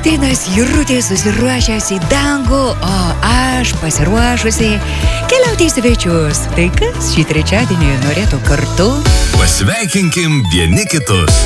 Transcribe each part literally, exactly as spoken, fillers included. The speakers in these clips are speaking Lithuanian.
Justinas Jurutė susiruošęs į dangų, o aš pasiruošusi keliauti į svečius. Tai kas šį trečiadienį norėtų kartu? Pasveikinkim vieni kitus.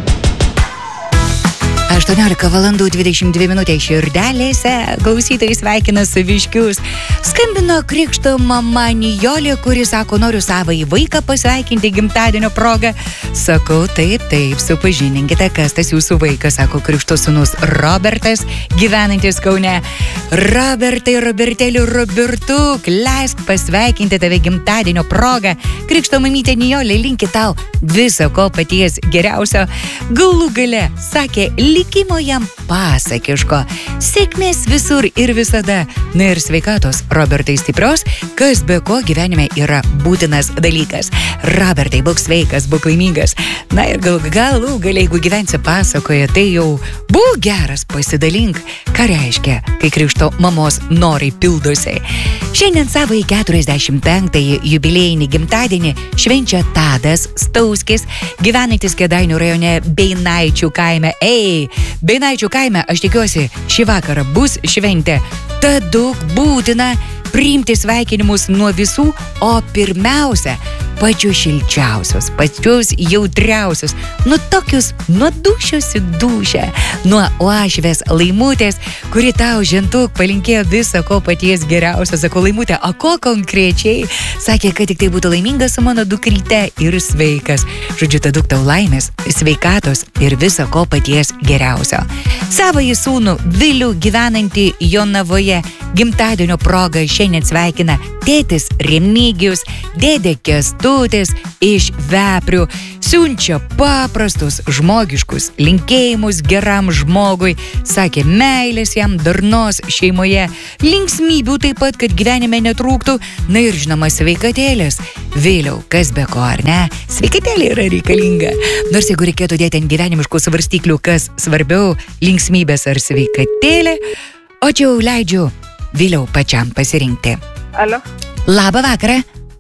aštuoniolika valandų dvidešimt dvi minutės širdelėse. Klausytojai sveikina saviškius. Skambino krikšto mama Nijolė, kuri sako, noriu savąjį vaiką pasveikinti gimtadienio progą. Sakau, taip, taip, supažininkite, kas tas jūsų vaikas, sako krikšto sūnus Robertas, gyvenantis Kaune. Robertai, Robertėliu, Robertuk, leisk pasveikinti tave gimtadienio progą. Krikšto mamytė Nijolė linki tau viso ko paties geriausio. Galų gale, sakė, likimo jam pasakiško. Sėkmės visur ir visada. Na ir sveikatos, Robertai, stiprios, kas be ko gyvenime yra būtinas dalykas. Robertai, būk sveikas, būk laimingas. Na ir gal, galų galiai, jeigu gyvensi pasakoje, tai jau būk geras, pasidalink, ką reiškia, kai krikšto mamos norai pildosi. Šiandien savąjį keturiasdešimt penktąjį jubiliejinį gimtadienį švenčia Tadas Stauskis, gyvenantis Kėdainių rajone Beinaičių kaime. Ei, Beinaičių kaime, aš tikiuosi, šį vakarą bus šventė. Tad daug būtina priimti sveikinimus nuo visų, o pirmiausia, pačius šilčiausius, pačius jautriausius, nuo tokius, nuo dušios į dušę, nuo uošvės Laimutės, kuri tau žentuk palinkėjo viso ko paties geriausio. Sako, Laimutė, o ko konkrečiai? Sakė, kad tik tai būtų laimingas su mano dukryte ir sveikas. Žodžiu, ta daug tau laimės, sveikatos ir viso ko paties geriausio. Savąjį sūnų Vilių gyvenantį Jonavoje gimtadienio progą šiandien sveikina tėtis Remigijus, dėdė Kęstutis iš Veprių. Siunčia paprastus žmogiškus linkėjimus geram žmogui. Sakė, meilės jam, darnos šeimoje, linksmybių taip pat, kad gyvenime netrūktų. Na ir žinoma, sveikatėlės. Vėliau, kas be ko, ar ne? Sveikatėlė yra reikalinga. Nors jeigu reikėtų dėti ant gyvenimiškų svarstyklių, kas svarbiau, linksmybės ar sveikatėlė, o čia jau leidžiu vėliau pačiam pasirinkti. Alio. Labą vakarą.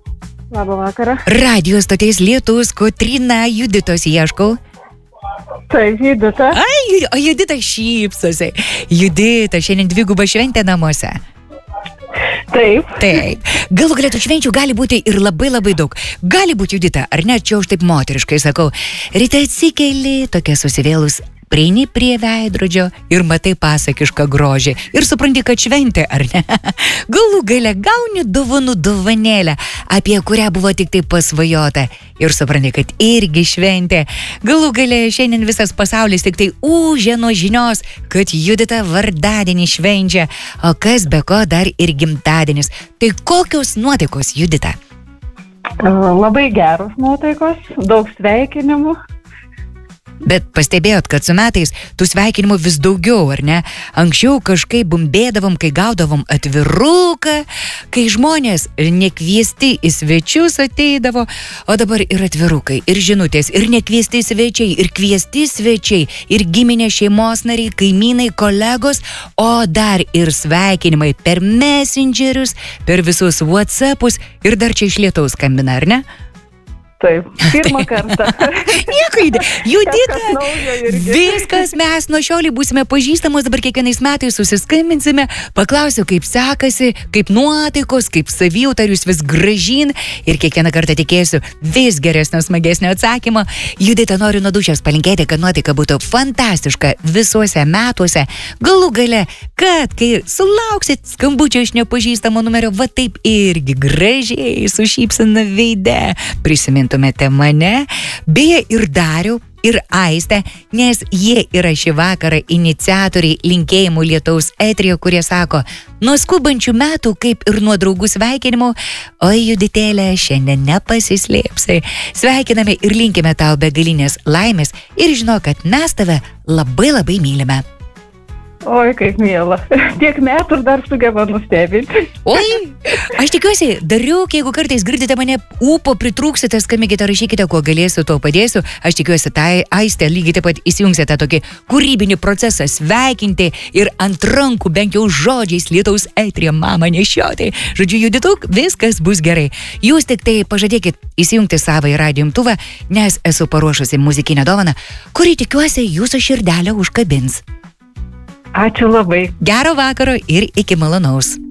Labą vakarą. Radio stoties Lietus, Kotryna, Juditos ieškau. Taip, Judita. Ai, o Judita šypsosi. Judita, šiandien dviguba šventė namuose. Taip. Taip. Galų galėtų švenčių gali būti ir labai labai daug. Gali būti, Judita, ar ne, čia aš taip moteriškai sakau. Ryte atsikeli, tokia susivėlus, prieini prie veidrodžio ir matai pasakišką grožį. Ir supranti, kad šventė, ar ne? Galų gale gauni dovanų dovanėlę, apie kurią buvo tik tai pasvajota. Ir supranti, kad irgi šventė. Galų gale šiandien visas pasaulis tik tai ūžia nuo žinios, kad Judita vardadienį švenčia, o kas be ko dar ir gimtadienis. Tai kokios nuotaikos, Judita? Labai geros nuotaikos, daug sveikinimų. Bet pastebėjot, kad su metais tų sveikinimų vis daugiau, ar ne? Anksčiau kažkaip bumbėdavom, kai gaudavom atviruką, kai žmonės nekviesti į svečius ateidavo, o dabar ir atvirukai, ir žinutės, ir nekviesti svečiai, ir kviesti svečiai, ir giminė šeimos nariai, kaimynai, kolegos, o dar ir sveikinimai per messengerius, per visus WhatsAppus ir dar čia iš Lietuvos skambina, ar ne? Taip, pirmą kartą. Nieko įdė. Judita, viskas, mes nuo šiolį būsime pažįstamos, dabar kiekvienais metais susiskambinsime, paklausiu, kaip sekasi, kaip nuotaikos, kaip savijauta, ar jūs vis gražin, ir kiekvieną kartą tikėsiu vis geresnio, smagesnio atsakymo. Judita, noriu nuo dušios palinkėti, kad nuotaika būtų fantastiška visuose metuose. Galų gale, kad kai sulauksit skambučio iš nepažįstamo numerio, va taip irgi gražiai su šypsena veide prisimintumėte mane, beje ir Darių, ir Aistę, nes jie yra šį vakarą iniciatoriai linkėjimų Lietaus eteryje, kurie sako, nuo skubančių metų, kaip ir nuo draugų sveikinimų, oi Juditėlė, šiandien nepasislėpsi. Sveikiname ir linkime tau begalinės laimės ir žinok, kad mes tave labai labai mylime. Oi, kaip miela. Tiek metų ir dar sugeba nustebinti. Oi, aš tikiuosi, Dariuk, jeigu kartais girdite mane, ūpo pritrūksite, skambykite, rašykite, kuo galėsiu, to padėsiu. Aš tikiuosi, tai Aistė lygiai taip pat įsijungsite tokį kūrybinį procesą sveikinti ir ant rankų bent jau žodžiais Lietaus eteryje mamą nešioti. Žodžiu, Judituk, viskas bus gerai. Jūs tik tai pažadėkit įsijungti savąjį radijo imtuvą, nes esu paruošusi muzikinę dovaną, kuri tikiuosi jūsų širdelę užkabins. Ačiū labai. Gero vakaro ir iki malonaus.